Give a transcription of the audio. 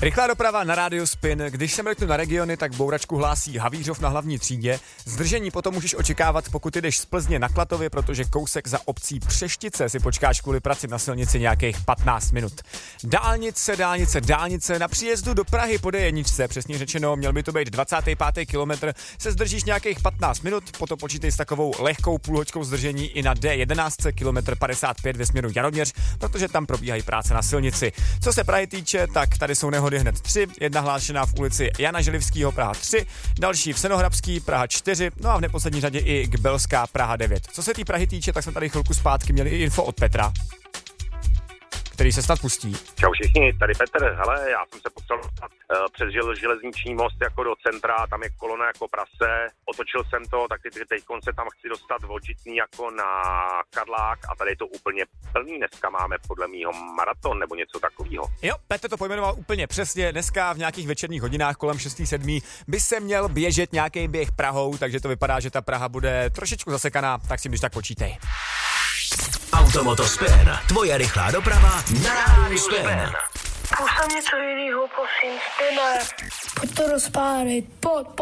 Rychlá doprava na rádiu Spin. Když se mrknu na regiony, tak bouračku hlásí Havířov na hlavní třídě. Zdržení potom můžeš očekávat, pokud jdeš z Plzně na Klatově, protože kousek za obcí Přeštice si počkáš kvůli práci na silnici nějakých 15 minut. Dálnice. Na příjezdu do Prahy po D1, přesně řečeno, měl by to být 25. kilometr, se zdržíš nějakých 15 minut, potom počítej s takovou lehkou půlhoďkou zdržení i na D11, kilometr 55 ve směru Jaroměř, protože tam probíhají práce na silnici. Co se Prahy týče, tak tady jsou nehody hned 3, jedna hlášená v ulici Jana Želivského Praha 3, další v Senohrabský Praha 4, no a v neposlední řadě i Gbelská Praha 9. Co se té Prahy týče, tak jsme tady chvilku zpátky měli i info od Petra, který se snad pustí. Čau všichni, tady Petr, hele, já jsem se potřeboval dostat přes železniční most jako do centra, tam je kolona jako prase, otočil jsem to, tak teďkon se tam chci dostat odžitný jako na Karlák a tady je to úplně plný, dneska máme podle mýho maraton nebo něco takového. Jo, Petr to pojmenoval úplně přesně, dneska v nějakých večerních hodinách kolem 6-7 by se měl běžet nějaký běh Prahou, takže to vypadá, že ta Praha bude trošičku zasekaná, tak si když tak počítej. Automoto Spin, tvoje rychlá doprava na rádiu Spin. Půjď tam něco jinýho, prosím, Spine. Pojď to rozpálit, pojď.